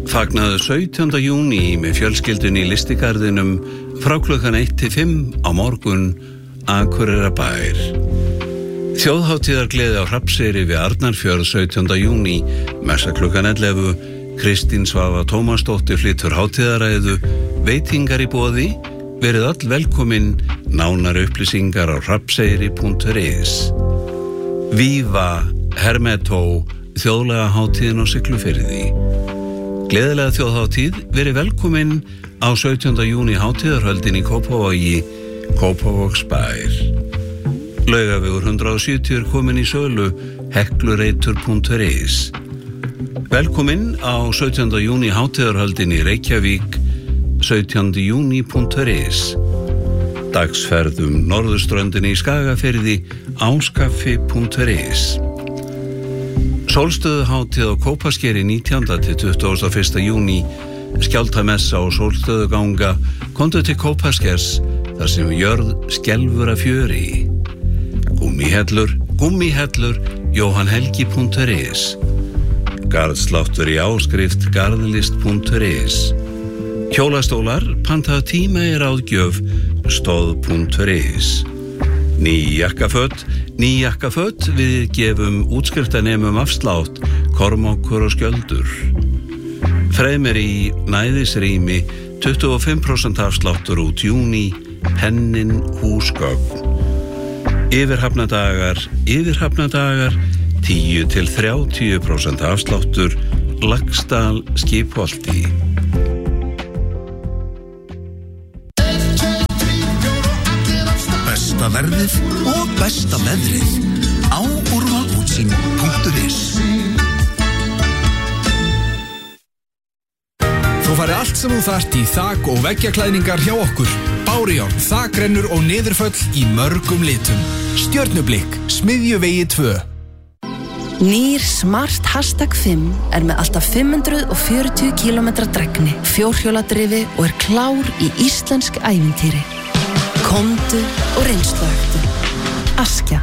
Fagnaðu 17. júní með fjölskyldunni í Lystigarðinum frá klukkan 1 til 5 á morgun, Akureyrarbær. Þjóðhátíðargleði á Hrafnseyri við Arnarfjörð 17. júní, messa klukkan 11, Kristín Svava Tómasdóttir flytur hátíðaræðu, veitingar í boði, verið öll velkomin, nánari upplýsingar á hrafnseyri.is. Viva Hermetó, þjóðlega hátíðin á Siglufirði. Gleðilega þjóðhátíð, verið velkomin á 17. júní hátíðarhöldin í Kópavogi, Kópavogsbær. Laugavegur 170 komin í sölu, heklureitur.is. Velkomin á 17. júní hátíðarhöldin í Reykjavík, 17. júní.is. Dagsferð norðurströndinni í Skagafirði, áskaffi.is. Sólstöðuhátíð á Kópaskeri 19. til 21. júní, skjálftamessa og sólstöðuganga, komdu til Kópaskers, þar sem jörð skelfur af fjöri. Gummihellur, jóhannhelgi.is. Garðsláttur í áskrift, garðlist.is. Hjólastólar, pantaðu tíma í ráðgjöf, stóð.is. Ný jakkaföt, við gefum útskriftanemum afslátt, kormákur og skjöldur. Fremur í næðisrými, 25% afsláttur út júní, pennin húsgögn. Yfirhafnadagar, 10 til 30% afsláttur, Laxdal Skipholti. Besta verðið og besta veðrið á úrvalútsýn.is. Þú fari allt sem þú þarft í þak- og veggjaklæðningar hjá okkur. Bárujárn, þakrennur og niðurföll í mörgum litum. Stjörnublikk, Smiðjuvegi 2. Nýr Smart Hashtag 5 með alltaf 540 km dregni, fjórhjóladrifi og klár í íslensk ævintýri. Komdu og reynsluhögtu. Askja.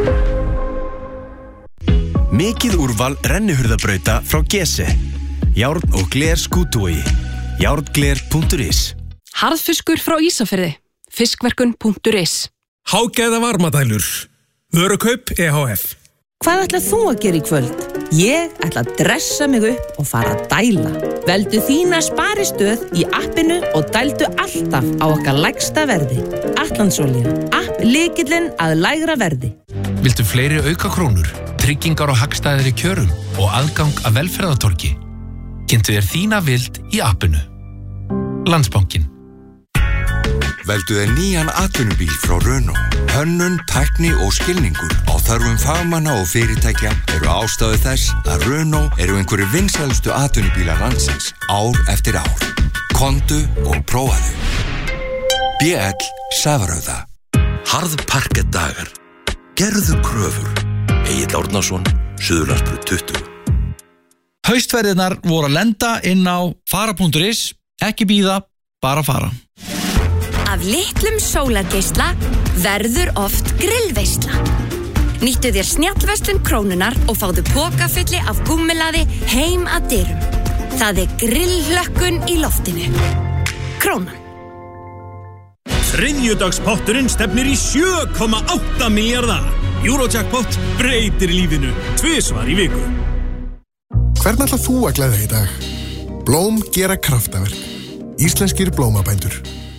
Mikið úrval rennihurðabrauta frá Gese. Járn og gler skútuogi. Járngler.is. Harðfiskur frá Ísafirði. Fiskverkun.is. Hágæða varmadælur. Vörukaup EHF. Hvað ætlað þú að gera í kvöld? Ég ætla að dressa mig upp og fara að dæla. Veldu þína sparistöð í appinu og dældu alltaf á okkar lægsta verði. Atlandsolía. App lykillinn að lægra verði. Viltu fleiri aukakrónur, tryggingar og hagstæðir í kjörum og aðgang að velferðartorgi? Kynntu þér þína vild í appinu. Landsbankinn. Veldu þér nýjan atvinnubíl frá Renault. Hönnun, tækni og skilningur á þörfum fagmanna og fyrirtækja eru ástæðu þess að Renault eru einhverju vinsælustu atvinnubílar landsins ár eftir ár. Komdu og prófaðu. BL Safarauða. Harðparkettdagar. Gerðu kröfur. Egill Árnason, Suðurlandsbraut 20. Haustverðirnar voru að lenda inn á fara.is. Ekki bíða, bara fara. Af litlum sólargeisla verður oft grillveisla. Nýttu þér snjallverslun Krónunar og fáðu pokafulli af gúmmelaði heim að dyrum. Það grillhlökkun í loftinu. Krónan. Þriðjudagspotturinn stefnir í 7,8 milljarða. Eurojackpot breytir lífinu 2 svar í viku. Hvern ætlar þú að gleðja í dag? Blóm gera kraftaverk. Íslenskir blómabændur.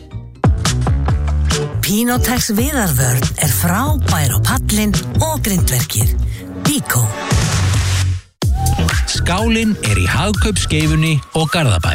Pinotex viðarvörn frábær á pallinn og grindverkir. Bíkó. Skálinn í Hagkaupskeifunni og Garðabæ.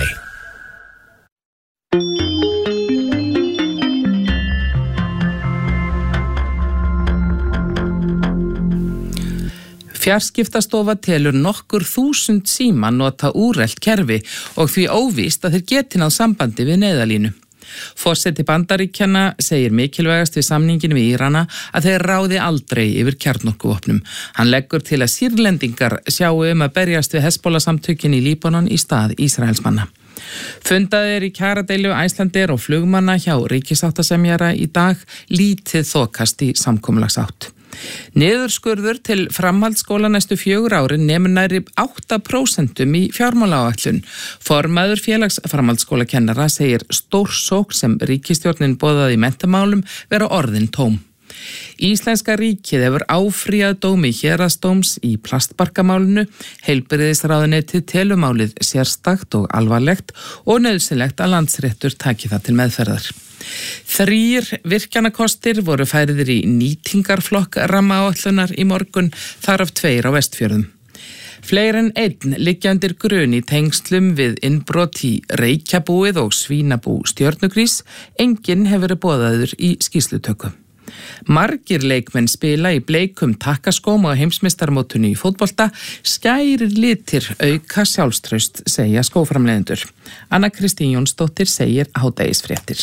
Fjarskiptastofa telur nokkur þúsund síma nota úrelt kerfi og því óvíst að þeir geti náð sambandi við neyðalínu. Forseti Bandaríkjanna segir mikilvægast við samningin við Írana að þeir ráði aldrei yfir kjarnorkuvopnum. Hann leggur til að Sýrlendingar sjáu að berjast við Hezbollah-samtökin í Líbanon í stað Ísraelsmanna. Fundað í kjaradeilu Icelandair og flugmanna hjá ríkissáttasemjara í dag, lítið þokast í samkomulagsátt. Niðurskurður til framhaldsskóla næstu 4 árin nemur nærri 8% í fjármálaáætlun. Formaður félags framhaldsskólakennara segir stórsókn sem ríkisstjórnin boðaði í menntamálum vera orðin tóm. Íslenska ríkið hefur áfrýjað dómi héraðsdóms í plastbarkamálinu, heilbrigðisráðuneytið telur málið sérstakt og alvarlegt og nauðsynlegt að Landsréttur taki það til meðferðar. 3 virkjanakostir voru færðir í nýtingarflokk rammaáætlunar í morgun, þar af 2 á Vestfjörðum. Fleiri en 1 liggja undir grun í tengslum við innbrot í Reykjabúið og Svínabú Stjörnugrís, enginn hefur verið boðaður í skýrslutöku. Margir leikmenn spila í bleikum takkaskóm á heimsmeistarmótinu í fótbolta, skærir litir auka sjálfstraust, segja skóframleiðendur. Anna Kristín Jónsdóttir segir hádegisfréttir.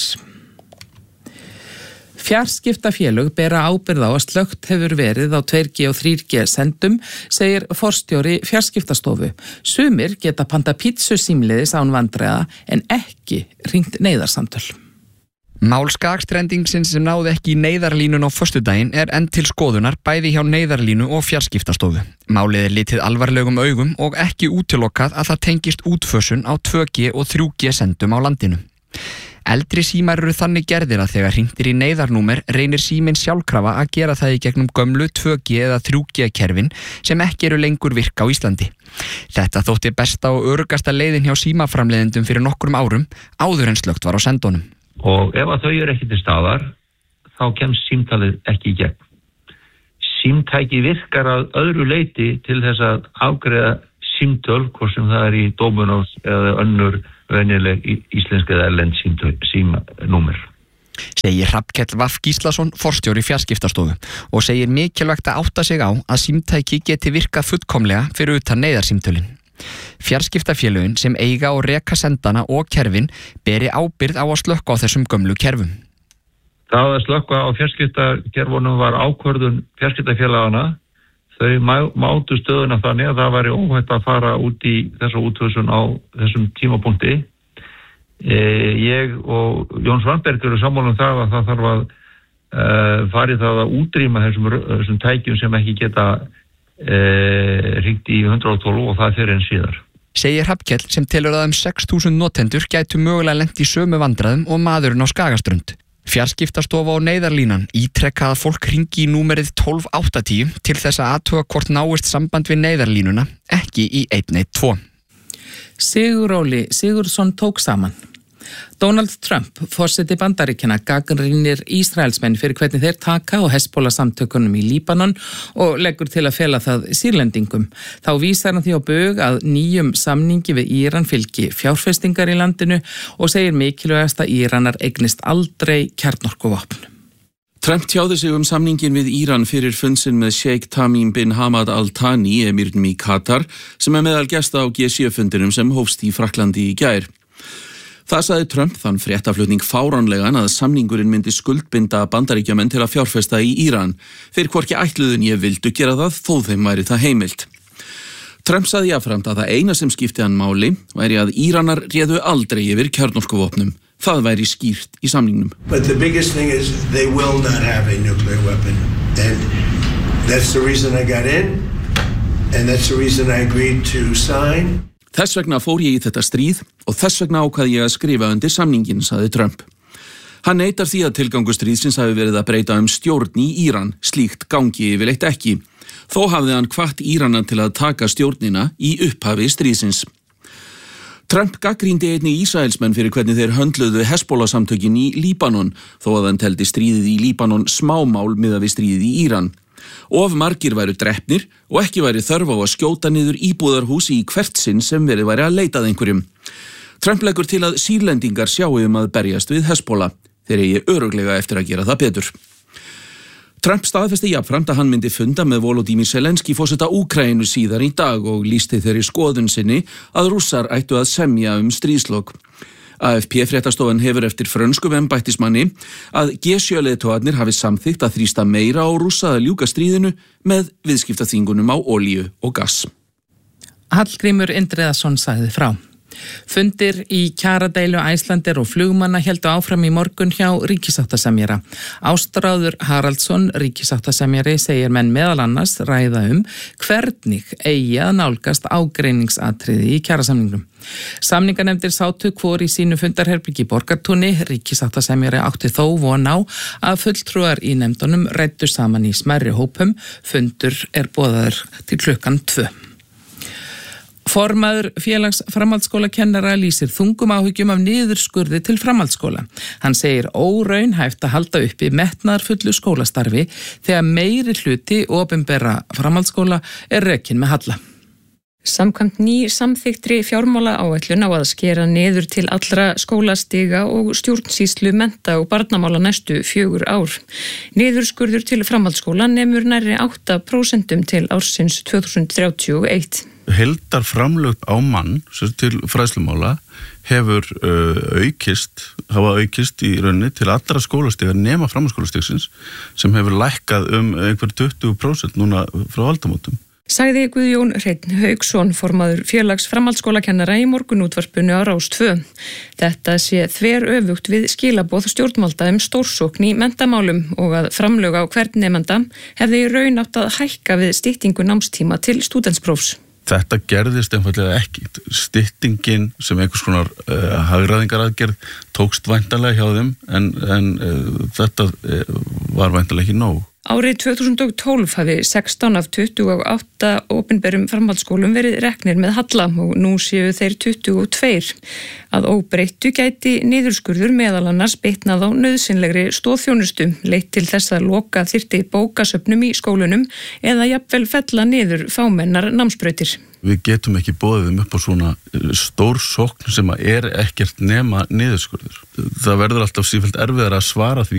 Fjarskiptafélög bera ábyrgð á að slökkt hefur verið á 2G og 3G sendum, segir forstjóri fjarskiptastofu. Sumir geta panta pítsu símleiðis án vandræða en ekki hringt neyðarsamtöl. Mál skagstrendingsins sem náði ekki í neyðarlínun á föstudaginn enn til skoðunar bæði hjá neyðarlínu og fjarskiptastofu. Málið litið alvarlegum augum og ekki útilokað að það tengist útfösun á 2G og 3G sendum á landinu. Eldri símar eru þannig gerðir að þegar hringtir í neyðarnúmer reynir síminn sjálfkrafa að gera það í gegnum gömlu 2G eða 3G kerfin sem ekki eru lengur virka á Íslandi. Þetta þótti besta og öruggasta leiðin hjá símaframleiðendum fyrir nokkrum árum áður en slökkt var á sendunum. Og ef að þau eru ekki til staðar, þá kemst símtalið ekki í gegn. Símtæki virkar að öðru leyti til þess að afgreiða símtöl, hvort sem það í Dominos eða önnur venjuleg íslenska eða erlend símanúmer. Segir Hrafnkell Vaff Gíslason, forstjóri fjarskiptastofu, og segir mikilvægt að átta sig á að símtæki geti virkað fullkomlega fyrir utan neyðarsímtölin. Fjarskiptafélögin sem eiga og reka sendana og kerfin beri ábyrgð á að slökkva á þessum gömlu kerfum. Það að slökkva á fjarskiptakerfunum var ákvörðun fjarskiptafélagana. Þau mátu stöðuna þannig að það væri óhætt að fara út í þessa útvösun á þessum tímapunkti. Ég og Jón Svanberg eru sammála það að það þarf að fara í það að útrýma þessum tækjum sem ekki geta hringt í 112 og það fyrir en síðar. Segir Hrafnkell sem telur að 6.000 notendur gætu mögulega lent í sömu vandræðum og maðurinn á Skagaströnd. Fjarskiptastofa og neyðarlínan ítrekka að fólk hringi í númerið 1280 til þess að athuga hvort náist samband við neyðarlínuna, ekki í 112. Siguróli Sigurðsson tók saman. Donald Trump, forseti Bandaríkjanna, gagnrýnir Ísraelsmenn fyrir hvernig þeir taka á Hezbollah-samtökunum í Líbanon og leggur til að fela það sýrlendingum. Þá vísar hann því á bug að nýjum samningi við Íran fylgi fjárfestingar í landinu og segir mikilvægast að Íranar eignist aldrei kjarnorkuvopn. Trump tjáði sig samningin við Íran fyrir fundsin með Sheikh Tamim bin Hamad Al Thani, emirnum í Katar, sem meðal gesta á G7-fundinum sem hófst í Frakklandi í gær. Það sagði Trump þann fréttaflutning fáránlegan að samningurinn myndi skuldbinda Bandaríkjamenn til að fjárfesta í Íran. Þeir hvorki ætluðun ég vildu gera það, þó þeim væri það heimilt. Trump sagði jafnframt að það eina sem skipti hann máli væri að Íranar réðu aldrei yfir kjarnorkuvopnum. Það væri skýrt í samningnum. But the biggest thing is they will not have a nuclear weapon. And that's the reason I got in. And that's the reason I agreed to sign. Þess vegna fór ég í þetta stríð og þess vegna ákvað ég að skrifa undir samningin, sagði Trump. Hann neitar því að tilgangur stríðsins hafi verið að breyta stjórn í Íran, slíkt gangi yfirleitt ekki. Þó hafði hann hvatt Írana til að taka stjórnina í upphafi stríðsins. Trump gagnrýndi einnig Ísraelsmenn fyrir hvernig þeir höndluðu Hezbollah-samtökin í Líbanon, þó að hann teldi stríðið í Líbanon smámál miðað við stríðið í Íran. Of margir væru drepnir og ekki væri þörf á að skjóta niður íbúðarhús í hvert sinn sem verið væri að leitað einhverjum. Trump leggur til að sýrlendingar sjáu að berjast við Hezbollah. Þeir eigi örugglega eftir að gera það betur. Trump staðfesti jafnframt að hann myndi funda með Volodymyr Zelenský forseta Úkraínu síðar í dag og lýsti þeirri skoðun sinni að Rússar ættu að semja stríðslok. AFP-fréttastofan hefur eftir frönskum embættismanni að G7-leiðtogarnir hafi samþykkt að þrýsta meira á Rússa að ljúka stríðinu með viðskiptaþvingunum á olíu og gass. Hallgrímur Indriðason sagði frá. Fundir í kjaradeilu Icelandair og flugmanna héldu áfram í morgun hjá ríkissáttasemjara. Ástráður Haraldsson, ríkissáttasemjari, segir menn meðal annars ræða hvernig eigi að nálgast ágreiningsatriði í kjarasamningnum. Samninganefndir sátu hvor í sínu fundarherbyggi í Borgartúni. Ríkissáttasemjari átti þó von á að fulltrúar í nefndunum ræddu saman í smærri hópum. Fundur boðaður til 2:00. Formaður félags framhaldsskólakennara lýsir þungum áhyggjum af niðurskurði til framhaldsskóla. Hann segir óraunhæft að halda uppi metnaðarfullu skólastarfi þegar meiri hluti opinberra framhaldsskóla rekinn með halla. Samkvæmt samþykktri fjármálaáætlun á að skera niður til allra skólastiga og stjórnsýslu mennta- og barnamála næstu 4 ár. Niðurskurður til framhaldsskóla nemur nærri 8% til ársins 2031. Heildarframlög á mann til fræðslumála hafa aukist í rauninni til allra skólastiga nema framhaldsskólastigsins sem hefur lækkað einhver 20% núna frá aldamótum. Sagði Guðjón Hreinn Hauksson, formaður félags framhaldsskólakennara í morgunútvarpinu á Rás 2. Þetta sé þveröfugt við skilaboð stjórnvalda stórsókn í menntamálum og að framlög á hvern nemanda hefði í raun átt að hækka við styttingu námstíma til stúdentsprófs. Þetta gerðist einfallega ekki. Styttingin sem einhvers konar hagræðingaraðgerð tókst væntanlega hjá þeim en þetta var væntanlega ekki nóg. Árið 2012 hafi 16 af 28 opinberum framhaldsskólum verið reknir með halla og nú séu þeir 22. Að óbreyttu gæti niðurskurður meðal annars bitnað á nauðsynlegri stoðþjónustu, leitt til þess að loka þyrfti bókasöfnum í skólunum eða jafnvel fella niður fámennar námsbrautir. Við getum ekki boðið upp á svona stór sókn sem ekkert nema niðurskurður. Það verður alltaf sífellt erfiðar að svara því